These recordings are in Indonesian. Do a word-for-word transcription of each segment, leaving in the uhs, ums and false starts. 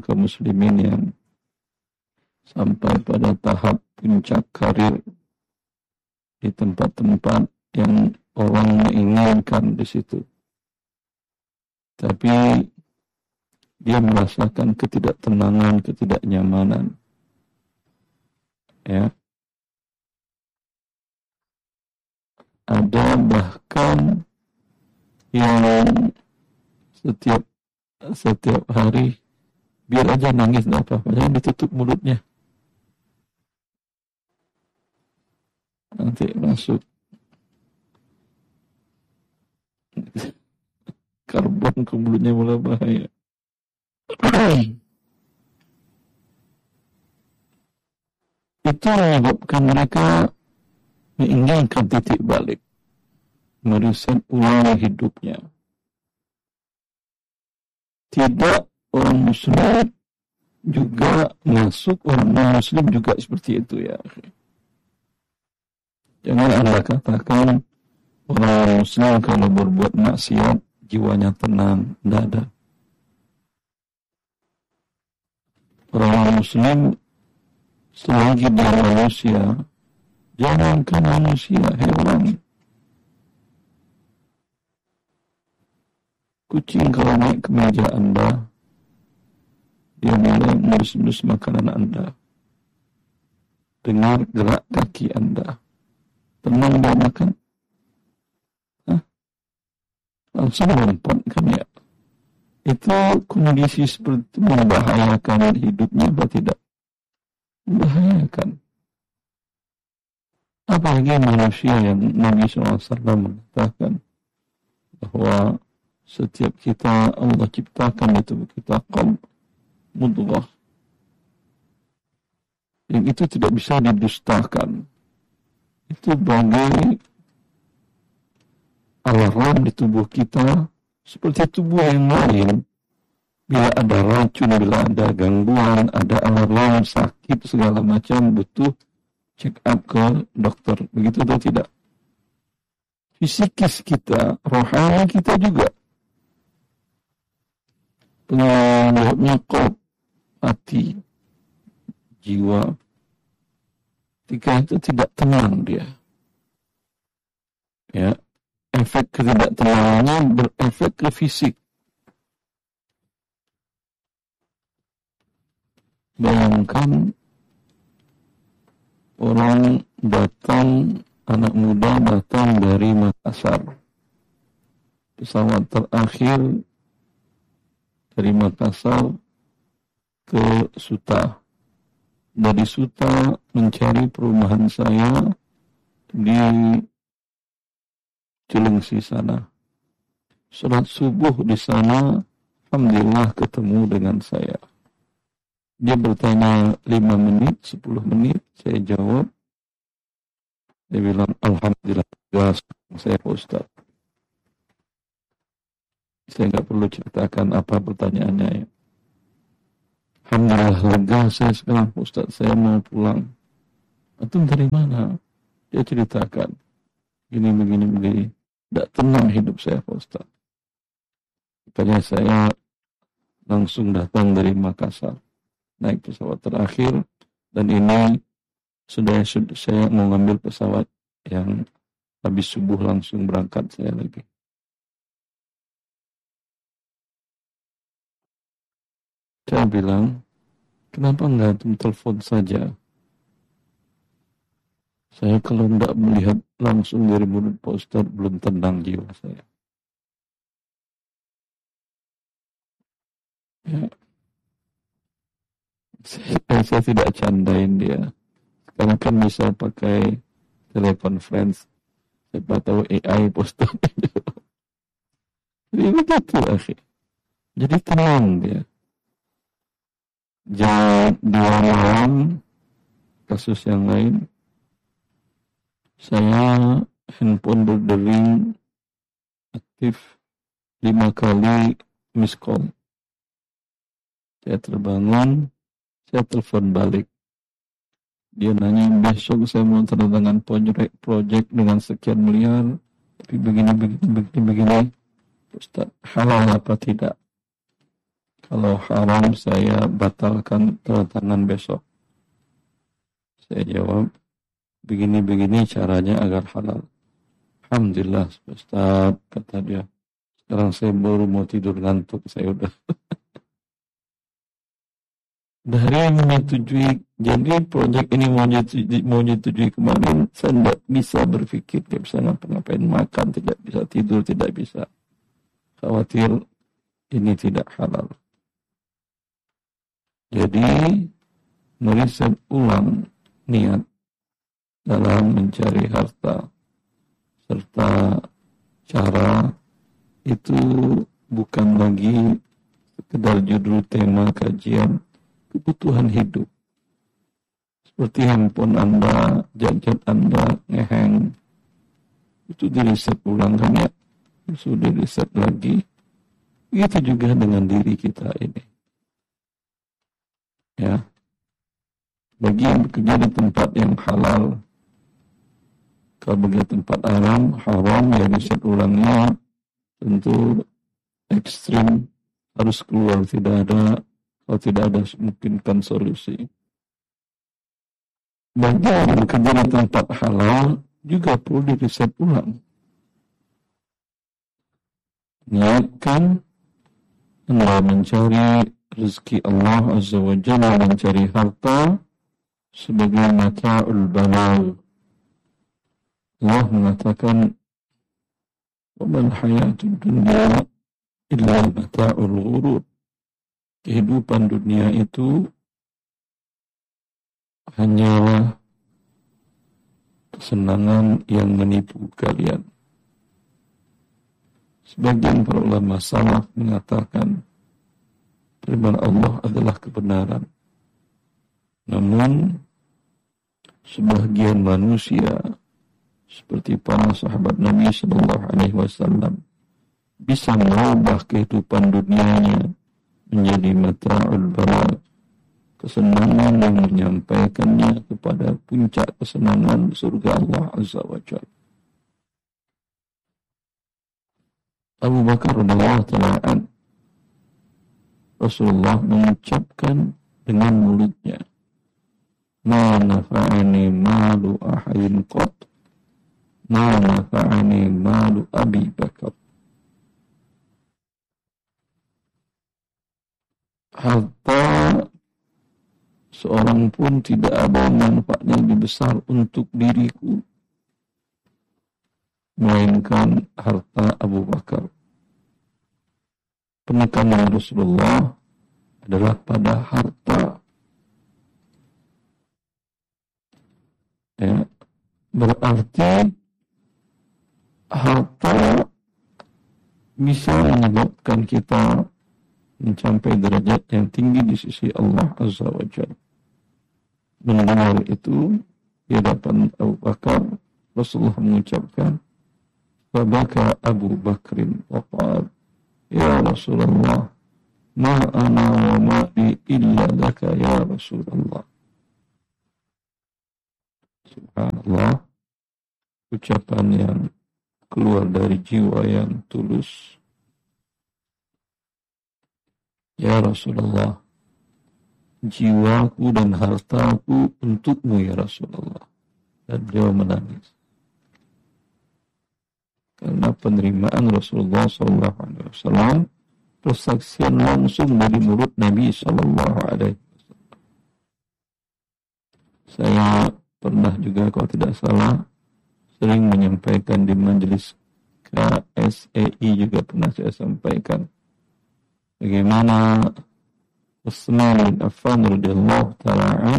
kaum muslimin yang sampai pada tahap puncak karir di tempat-tempat yang orang menginginkan di situ. Tapi dia merasakan ketidaktenangan, ketidaknyamanan. Ya. Ada bahkan yang setiap setiap hari biar aja nangis nggak apa-apa, jangan ditutup mulutnya. Nanti masuk karbon ke mulutnya, mulai bahaya. Itu menyebabkan mereka menginginkan titik balik, meriset ulang hidupnya. Tidak orang muslim juga masuk, orang non-muslim juga seperti itu ya. Jangan Anda katakan orang muslim kalau berbuat maksiat jiwanya tenang, tidak ada. Orang muslim selagi dia manusia, jangankan manusia, hewan. Kucing kalau naik ke meja Anda, dia mulai menus-nus makanan Anda. Dengar gerak kaki Anda. Tenang dia makan. Hah? Langsung lompat kan ya. Itu kondisi seperti itu membahayakan hidupnya atau tidak? Membahayakan. Apalagi manusia yang Nabi shallallahu alaihi wasallam mengatakan bahwa setiap kita Allah ciptakan itu kita qalb mudghah. Yang itu tidak bisa didustakan. Itu bagai alarm di tubuh kita seperti tubuh yang lain. Bila ada racun, bila ada gangguan, ada alarm sakit segala macam, butuh check up ke dokter. Begitu atau tidak? Fisikis kita, rohani kita juga. Pengaruhnya qalb, hati, jiwa. Ketika itu tidak tenang dia. Ya, efek ketidaktenangannya berefek ke fisik. Bayangkan orang datang, anak muda datang dari Makassar. Pesawat terakhir dari Makassar ke Suta. Dari Suta mencari perumahan saya di Cilengsi sana. Salat subuh di sana, alhamdulillah ketemu dengan saya. Dia bertanya lima menit, sepuluh menit, saya jawab. Dia bilang, alhamdulillah, gas saya Pak Ustaz. Saya nggak perlu ceritakan apa pertanyaannya ya. Alhamdulillah lega saya sekarang Pak Ustaz, saya mau pulang. Antum dari mana? Dia ceritakan. Gini, begini, begini. Tidak tenang hidup saya Pak Ustaz. Makanya saya langsung datang dari Makassar. Naik pesawat terakhir. Dan ini sudah saya mau ngambil pesawat yang habis subuh langsung berangkat saya lagi. Saya bilang, kenapa enggak telepon saja? Saya kalau tidak melihat langsung dari mulut Pak Ustaz, belum tenang jiwa saya. Ya. Saya, saya tidak candain dia. Sekarang kan bisa pakai teleconference. Siapa tahu A I Pak Ustaz. Jadi begitu, akhi. Jadi tenang dia. Jam dua malam, kasus yang lain, saya handphone berdering aktif lima kali miss call. Saya terbangun, saya telepon balik. Dia nanya, besok saya mau tanda tangan project, project dengan sekian miliar, tapi begini, begini, begini, begini. Ustaz, halal apa tidak? kalau haram saya batalkan tanda tangan besok. Saya jawab, begini-begini caranya agar halal. Alhamdulillah, Ustaz, kata dia. Sekarang saya baru mau tidur ngantuk, saya udah. Dari menyetujui, jadi proyek ini mau menyetujui, mau menyetujui kemarin, saya tidak bisa berpikir, tidak bisa ngapa-ngapain, makan, tidak bisa tidur, tidak bisa. Khawatir ini tidak halal. Jadi, meriset ulang niat dalam mencari harta, serta cara itu bukan lagi sekedar judul tema kajian, kebutuhan hidup. Seperti handphone Anda, gadget Anda, ngeheng. Itu diriset ulang kan ya. Sudah diriset lagi. Begitu juga dengan diri kita ini. Ya. Bagi yang bekerja di tempat yang halal, kalau bekerja tempat haram, haram ya riset ulangnya tentu ekstrim, harus keluar, tidak ada. Kalau tidak ada memungkinkan solusi. Bagi yang bekerja di tempat halal juga perlu diriset ulang. Niatkan Anda mencari rezeki Allah Azza wa Jalla, mencari harta sebagai mata'ul balal. Allah mengatakan, wa mal hayatud dunya illa mata'ul ghurur. Kehidupan dunia itu hanyalah kesenangan yang menipu kalian. Sebagian para ulama salaf mengatakan firman Allah adalah kebenaran. Namun sebagian manusia seperti para sahabat Nabi Sallallahu Alaihi Wasallam bisa mengubah kehidupan dunianya menjadi mata'ul balal, kesenangan yang menyampaikannya kepada puncak kesenangan surga Allah Azza wa Jalla. Abu Bakar radhiyallahu ta'ala Rasulullah mengucapkan dengan mulutnya, ma nafa'ani malu ahadin qat, ma nafa'ani malu Abi Bakar. Harta seorang pun tidak ada manfaatnya lebih besar untuk diriku melainkan harta Abu Bakar. Penekanan Rasulullah adalah pada harta. Ya, berarti harta bisa menyebabkan kita mencapai derajat yang tinggi di sisi Allah Azza wa Jalla. Mendengar itu di hadapan Abu Bakar, Rasulullah mengucapkan, "Fabaka Abu Bakrin wa qala, ya Rasulullah, ma ana wa ma li illa laka ya Rasulullah." Subhanallah, ucapan yang keluar dari jiwa yang tulus. Ya Rasulullah, jiwaku dan hartaku untukmu ya Rasulullah. Dan beliau menangis. Karena penerimaan Rasulullah shallallahu alaihi wasallam, persaksian langsung dari mulut Nabi shallallahu alaihi wasallam. Saya pernah juga kalau tidak salah, sering menyampaikan di majelis K S E I juga pernah saya sampaikan. Bagaimana Utsman bin Affan radhiyallahu ta'ala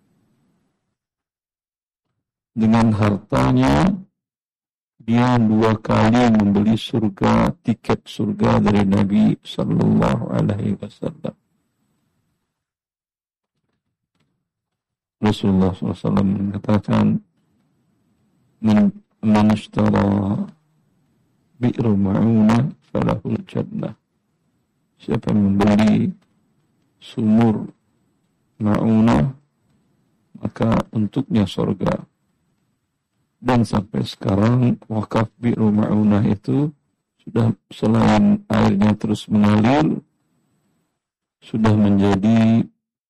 dengan hartanya dia dua kali membeli surga, tiket surga dari Nabi sallallahu alaihi wasallam. Rasulullah sallallahu alaihi wasallam mengatakan, "Man ishtara bi'ra ma'una falahul jannah." Siapa yang membeli sumur ma'unah, maka untuknya surga. Dan sampai sekarang wakaf bi'ru ma'unah itu sudah, selain airnya terus mengalir, sudah menjadi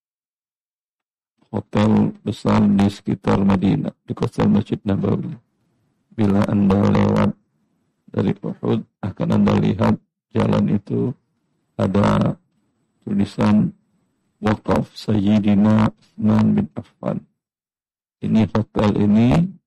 hotel besar di sekitar Madinah, di kawasan Masjid Nabawi. Bila Anda lewat dari Uhud, akan Anda lihat jalan itu ada tulisan Waqaf Sayyidina Utsman bin Affan. Ini hotel ini